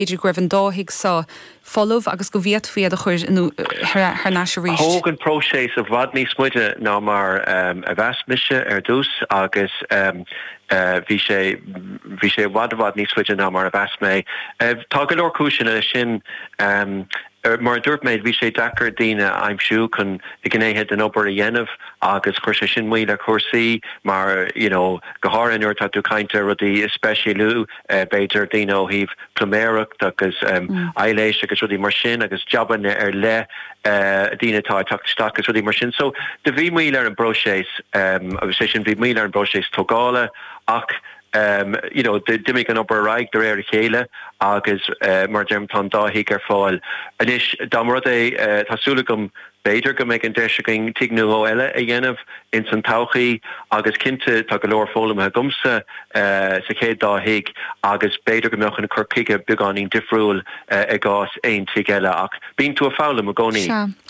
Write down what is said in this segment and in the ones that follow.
idir greibh an dóigh sa follow agus go bhíad faoad a chuir inú haar náisiú ríist. Hógan próséis a bhd níos muide ná mar a bheasmise dús agus bhí sé bhd níos muide ná mar a bheasmé. Tá go leor cúisina sin mar dúirt méid bhí sé dachar daoine aimsú chun i gnéhéad an obair a dhéanamh agus chuir sé sin muoile cuasaí mar go háirinúir tá tú cainte rudí speisialú beidir daoine ó híh pluméireacht agus eiléis agus rudí mar sin agus jobban le dínatá tuchtach agus rudí mar sin. So de bhí míle ar an broséis agus sé sin bhí míle ar an broséis tógála ach dimig an obair raig de réir chéile agus mar dermtá dáhiigh ar fáil. Anis dá rud é tásúlagum beidir go méid an deisegin tignú ó eile a dhéanamh in san tauchaí agus cinnte tá go leor fólam a gumsa sa chéad dáhiigh agus beidir go meach an curciige beganín difriúil a gás éon tí eile ach bín tú a fálam a gcónaí.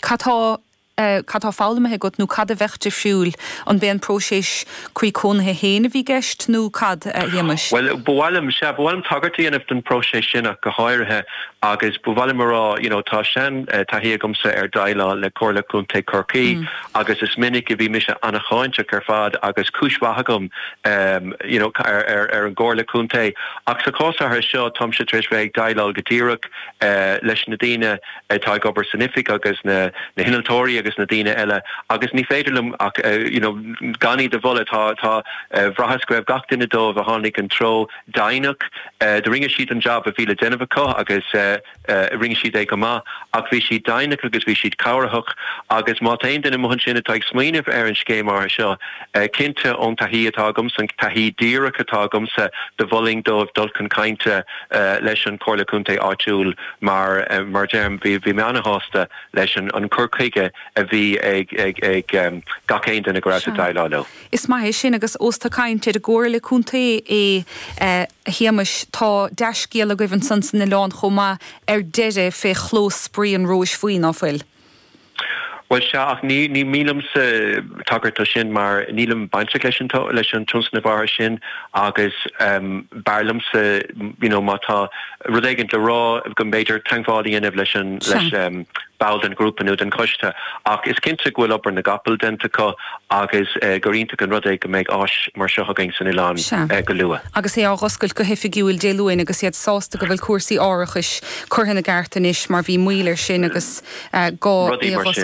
Catá fálamathe go nó cad a bhechte fiúil an ben próséis chuí cónathe héana bhí gceist nó cad dhéimeis? Well, bhhailm tagartaí anamh den próséis sinach go háirithe agus bhhailm marrá tá sin taithí gomsa ar daile le cóirla cúnta Corcaí agus is minic a bhí mise anna cháinte ar fad agus cúisbhathagam ar an gcóirla cúnta ach sa cósathe seo tom se tris bheith daile go dtíreach leis na daine tá gobar sanific agus na hinaltóirí agus na daine eile agus ní féidirlum ach ganí de bhla tá bhrachas go raibh gach duine dómh a tháinig an tro dainach de ringe siad an job a bhíle déanamh có agus ringe siad é go má ach bhí siad dainach agus bhí siad cabharthach agus má taon duine mohann sinna taag smaoineh ar an scéimar seo cinnte ón taithí atágam san taithí díreach atágamsa de bhling dómh dulcan cainte leis an cóirla cúnta áitiúil mar derm bhí me anna hásta leis an curcaige a bhí ag gacéint in a grad dailá. Is mai sin agus óstacainte a ggóirla cúnta é hiamas tá deiscéal a goibhann san na lán chomá ar deire fé chlós sprí an róis faoin áfuil. Well seach ní mílam sa tagartá sin mar nílam bainte leis an tuns na bhar sin agus barlam sa mátá rudéigent le rá go méidir tanghádaí inmh leis báil an grúpanú den coiste ach is cinnte ghfuil op ar na gapel dentacha agus gorínta an rudé go méid ás mar seochagin san Ián go lua. Agus é ághoscail go hefigiúil déúin agus iad sásta go bhfuil cuasaí áirichis chutha na gartanis mar bhí muílir sin agus rudí mar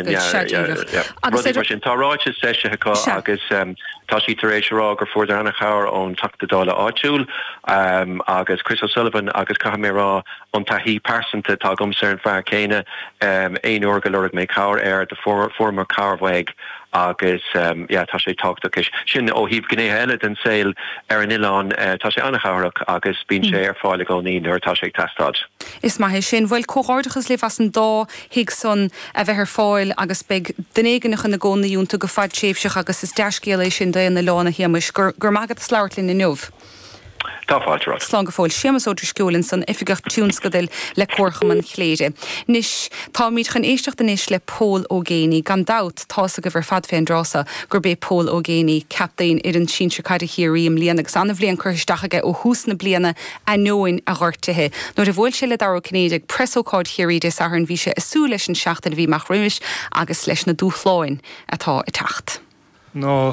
sin tá ráite séise agus tá sí tar éis rá gur fuair anna chair ón tata dála áitiúil agus Chris O'Sullivan agus cahamérá an taihí persanta tá gomsa an fear céine ein orga lorg mé cair ar de former carhhaig agus tá sé táchtachis sin ó híb gné heile den saoil ar an Ián tá sé annachárach agus bín sé ar fáile gcóí nuair tá sé testáid. Is mai sin bhfuil cóáirdachas le as an dá hiig son a bheith ar fáil agus beg denégannach na gcónaíúnta go fad séifseach agus is deiscéala sin de na lána hiamas gur magad sláirlinn in nuh. Slán go fáil sémas ó sciúlinn san ifigecht túúnscadil le cuarchaman chléide. Nis tá míid chan éisteach denis le Paul O'Geaney gan dat tása go bhar fad féin drása gur bé Paul O'Geaney captain ar an sínse caiide hiíim líana agus anna bblion chuirteachaige ó hús na bliana a nóin a ghirtathe. Nuair a bhfuil se le dar Cnéideag presóáid hiíide sa an bhí se asú leis an seachtain bhí mar riimiis agus leis na dúchláin atá i tacht. No,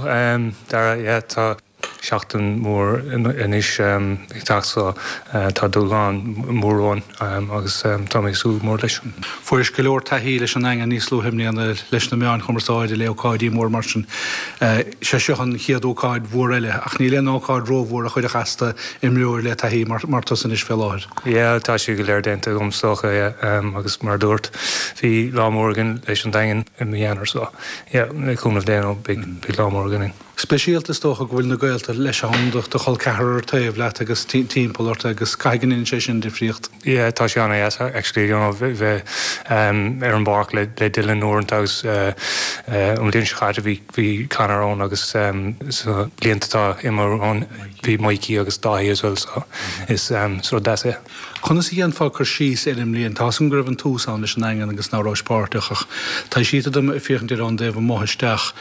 tá seachtain mór inis tása tá dúláán mórrán agus tá mé sú mór leis. Fuiris go leor taithí leis an enga níos lúhimní an leis na meán chumaráide leoáidí mór mar sin. Se seochan chiaadóáid mhór eile ach ní leon ááid róhór a chuide chasta imreúir le taithí mar san is fé láir. Ié, tá si go léir dénta gomstocha agus mar dúirt hí lámórgan leis an dain i dhéanaar só. Ié, chumnah déanú big lámórganin. Speisialtas tócha bhfuil na gailta leis andacht do choil cethir taobh leat agus timppóirt agus caiganin sé sin difriocht. Ié, tá sé anna actually bheith ar an barc le Dylan Norrentagus dún chaide bhí canarón agus bliantatá imar bhí maicí agus dáí as well is sort de. Chna sí an fá chu síos élim líon tásam gur an túsán leis an engan agus náráispáirteach tá siad am fiochan ar an déobh mthaisteach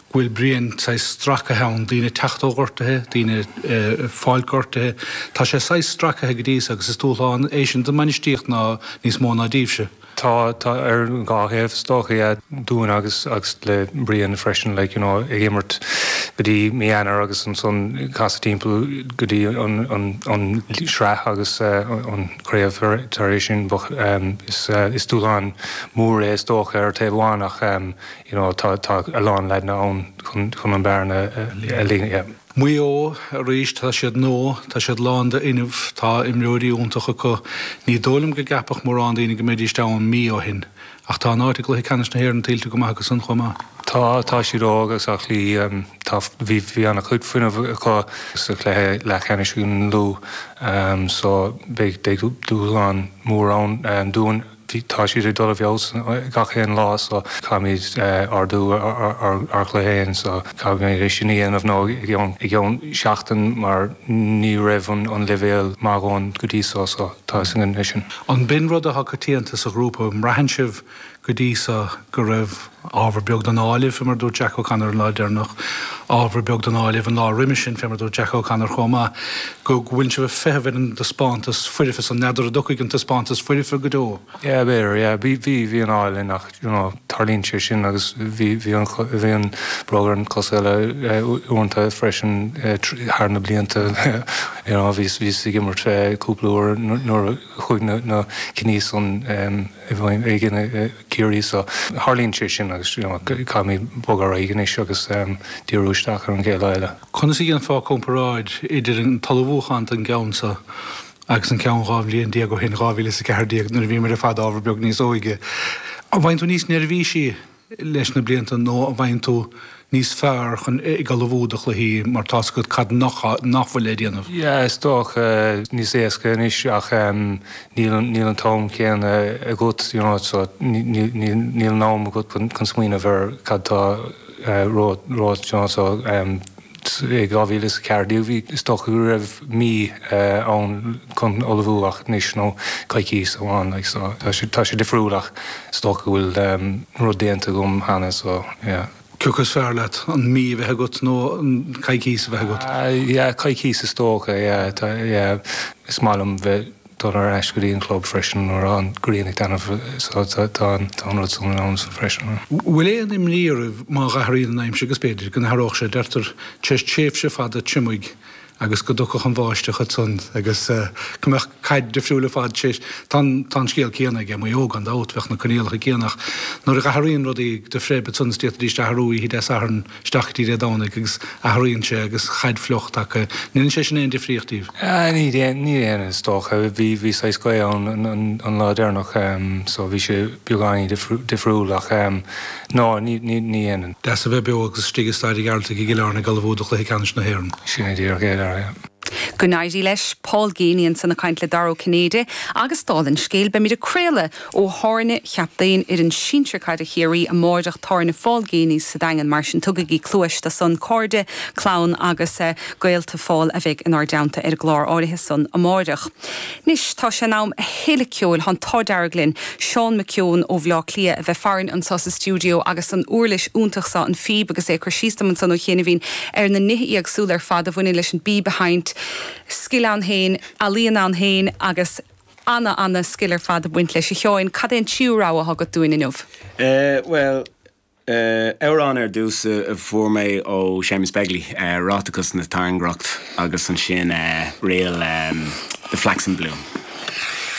bhfuil brion stracha hen dína teachtógurtathe, dína fáilgurtathe, tá sé 6 strachathe go dtí agus is túláán é sin do manistíocht ná níos mó ná díobse. Tá gáhéh stocha dún agus le brion freisin le ag immert gotí méanaar agus an son casa timppla gotí an sreath agus anréomh taréis sin is túláán mór é stocha ar taobhánach tá a lán leidna ón chun an bearna líine. Muo ríis tá siad nó tá siad lánda inmh tá imróí úntacha go ní dólam go gapach mór an daoine go méidir stáin mí ó hin. Ach tá náid go canis na hhéir an tiltte go agus san chumá. Tá si rágus ach lí bhí anna chud fuinmh chu le chenisisiún lú so be dúán mór an dún tá si dul bheos gachéan lá so chaid ardú ar chléhéin so mé sinníanamh nó i gceann seachtain mar ní raibh an levéal mágáin go dtí so tá san sin. An bin rud a hacatíanta sa grúpa mrahan sibh go dtí go raibh ábhar beag an áilih mar dú Jack O'Connor láidirnach ábhar beag an áilih an lá riimi sin fé mar dú Jack O'Connor chomá go bhfuil se bh fehhain de spántas fuirifas an neidir a dochaigh an spántas fuirifa go dó. Béir, bhí an áilin nach tarlíonn sé sin agus bhí an brogar an cosile únta freisin thna blianta hís gimmart cúplaúir nuair chuig na cinníos an bhfuin éigen cíirí so Harlíonn sé sin agus chaí bogar éigeis agus díúisteach ar an ggéile eile. Chna í an fá comparáid idir an talmhúchan an gceansa agus an cean rábhlíon dia go hin ráhíle sa ceirdíag nuair bhí mar a fad ábhar beag níos óige. A bhain tú níos nervhísí leis na blianta nó a bhain tú níos fearr chun galbhúdach le hí mar tascud cad nachfuil é déanamh. Is doch níos éasca níos ach níl an tám céan a gut níl nám a gut chun smuoine bhar cadtá rád gáhíle sa ceardíú bhí stocha go raibh mí an chun olbhúach níos nó caiicís amháin tá sé difriúlach stocha bhfuil rudéanta gom hana so. Cuchas fearr leat an mí bheitthe gut nó an caiicís bheitthe gut? Caiicís is tócha is málam bheith ar eis go dtíon club freisin nó an gríonnig tanmh tá an rud an freisin. Bhfuil éon imníomh má gaiiríon an aimse agus péidir go thróch sé deirtar tééifse fad a timuig agus go ducha an bháiste chud sun agus cumach caiid defriúla fad sé tá scéal céanna g mé óg an dáhfeh na conéalcha céannach nuair a gaiiríonn rudí de frébe suntíad dí dethúí hí an stachtí ré dána agus athíonn sé agus chaid flocht níl sé sin éon difríochtíh. Ní déana is tócha bhí sé scoil an ládéarnach so bhí sé beagání difriúlach ná ní éanaan. De a bheith beag agus stígastáid gealta i gilearna galbhúdach le canis na hhéann. Sinna dtíar géile. Gonaidí leis Paul Géíonn san na caint le daró Cnéide agus stálann scéal be míidir créile ó tháirne cheapdaon ar an sinseáid a chéirí a mórdach tárna fáil géní sa dagan mar sin tugaí clúiste san códe clán agus gailta fáil a bheith in ardánta ar glár áirithe san a mórdach. Nis tá sé nám a héile ceol an tádearglinn Seán McKeown ó bhlá clia a bheith farin an sa stúdio agus an uirlis úntaach sa an fíb agus é chuirsísta man san ó chéana bhín ar na nithe ag súlar fad a bhaine leis an bí behind skill an héin, a líon an héin agus anna skillar fad a buint leis teáin cad éon tíúrá a hagad dúin inmh? Well, Eurán dús a formé ó Seamus Begley, rátagus na Tarngracht agus an sin réal The Flaxen Bloom.